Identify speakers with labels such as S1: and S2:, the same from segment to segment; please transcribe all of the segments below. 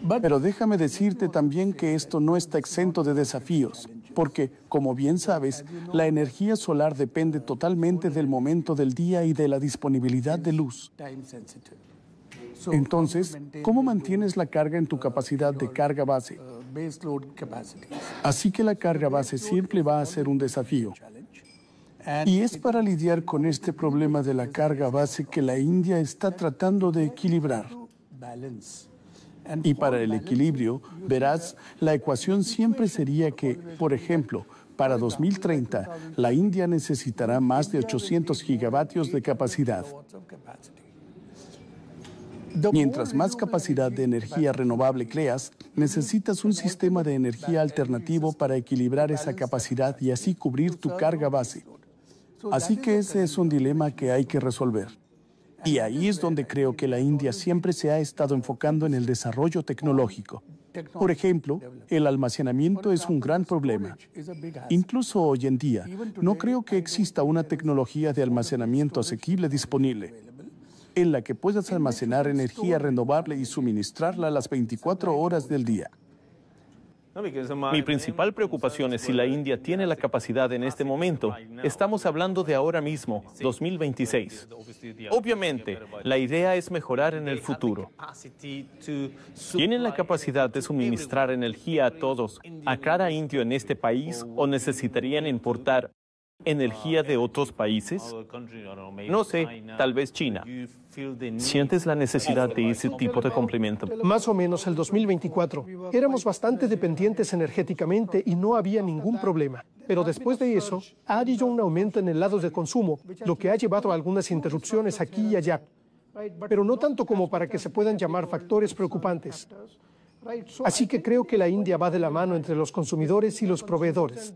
S1: Pero déjame decirte también que esto no está exento de desafíos, porque, como bien sabes, la energía solar depende totalmente del momento del día y de la disponibilidad de luz. Entonces, ¿cómo mantienes la carga en tu capacidad de carga base? Así que la carga base siempre va a ser un desafío. Y es para lidiar con este problema de la carga base que la India está tratando de equilibrar. Y para el equilibrio, verás, la ecuación siempre sería que, por ejemplo, para 2030, la India necesitará más de 800 gigavatios de capacidad. Mientras más capacidad de energía renovable creas, necesitas un sistema de energía alternativo para equilibrar esa capacidad y así cubrir tu carga base. Así que ese es un dilema que hay que resolver. Y ahí es donde creo que la India siempre se ha estado enfocando en el desarrollo tecnológico. Por ejemplo, el almacenamiento es un gran problema. Incluso hoy en día, no creo que exista una tecnología de almacenamiento asequible disponible en la que puedas almacenar energía renovable y suministrarla a las 24 horas del día.
S2: Mi principal preocupación es si la India tiene la capacidad en este momento. Estamos hablando de ahora mismo, 2026. Obviamente, la idea es mejorar en el futuro. ¿Tienen la capacidad de suministrar energía a todos, a cada indio en este país, o necesitarían importar energía de otros países? No sé, tal vez China. ¿Sientes la necesidad de ese tipo de complemento?
S3: Más o menos el 2024. Éramos bastante dependientes energéticamente y no había ningún problema. Pero después de eso, ha habido un aumento en el lado de consumo, lo que ha llevado a algunas interrupciones aquí y allá. Pero no tanto como para que se puedan llamar factores preocupantes. Así que creo que la India va de la mano entre los consumidores y los proveedores.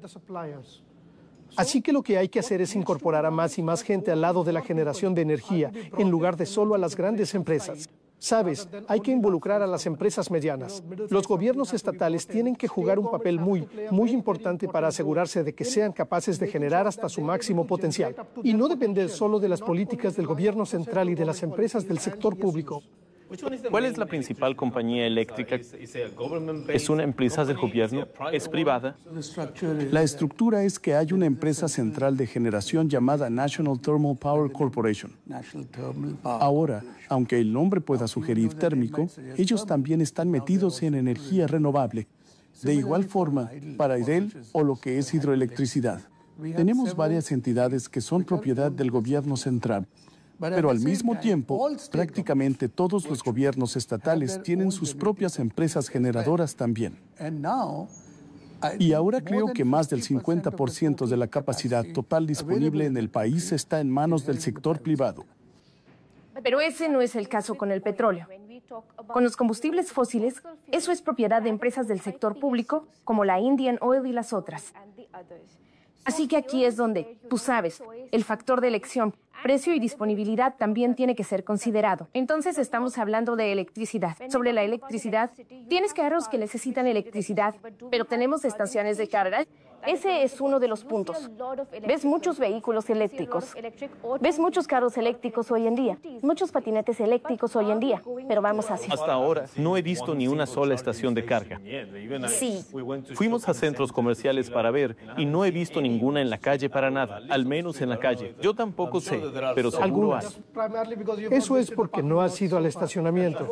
S3: Así que lo que hay que hacer es incorporar a más y más gente al lado de la generación de energía, en lugar de solo a las grandes empresas. Sabes, hay que involucrar a las empresas medianas. Los gobiernos estatales tienen que jugar un papel muy importante para asegurarse de que sean capaces de generar hasta su máximo potencial y no depender solo de las políticas del gobierno central y de las empresas del sector público.
S2: ¿Cuál es la principal compañía eléctrica? ¿Es una empresa del gobierno? ¿Es privada?
S1: La estructura es que hay una empresa central de generación llamada National Thermal Power Corporation. Ahora, aunque el nombre pueda sugerir térmico, ellos también están metidos en energía renovable. De igual forma, para EDEL o lo que es hidroelectricidad. Tenemos varias entidades que son propiedad del gobierno central. Pero al mismo tiempo, prácticamente todos los gobiernos estatales tienen sus propias empresas generadoras también. Y ahora creo que más del 50% de la capacidad total disponible en el país está en manos del sector privado.
S4: Pero ese no es el caso con el petróleo. Con los combustibles fósiles, eso es propiedad de empresas del sector público, como la Indian Oil y las otras. Así que aquí es donde, tú sabes, el factor de elección, precio y disponibilidad también tiene que ser considerado. Entonces estamos hablando de electricidad. Sobre la electricidad, tienes carros que necesitan electricidad, pero tenemos estaciones de carga. Ese es uno de los puntos. Ves muchos vehículos eléctricos. Ves muchos carros eléctricos hoy en día. Muchos patinetes eléctricos hoy en día. Pero vamos hacia...
S2: Hasta ahora no he visto ni una sola estación de carga.
S4: Sí.
S2: Fuimos a centros comerciales para ver y no he visto ninguna en la calle para nada. Al menos en la calle. Yo tampoco sé, pero seguro hay.
S3: Eso es porque no has ido al estacionamiento.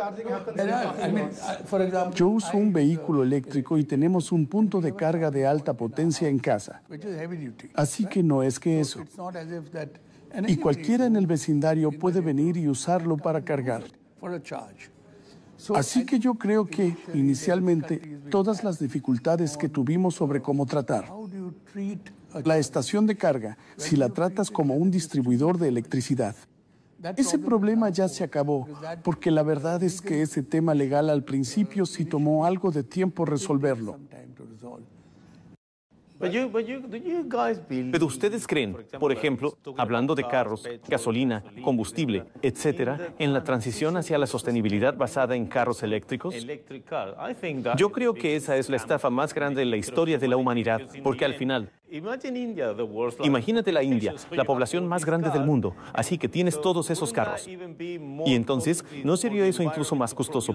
S1: Yo uso un vehículo eléctrico y tenemos un punto de carga de alta potencia en casa. Así que no es que eso. Y cualquiera en el vecindario puede venir y usarlo para cargar. Así que yo creo que, inicialmente, todas las dificultades que tuvimos sobre cómo tratar la estación de carga, si la tratas como un distribuidor de electricidad. Ese problema ya se acabó, porque la verdad es que ese tema legal al principio sí tomó algo de tiempo resolverlo.
S2: Pero ustedes creen, por ejemplo, hablando de carros, gasolina, combustible, etcétera, en la transición hacia la sostenibilidad basada en carros eléctricos? Yo creo que esa es la estafa más grande en la historia de la humanidad, porque al final, imagínate la India, la población más grande del mundo, así que tienes todos esos carros. Y entonces, ¿no sería eso incluso más costoso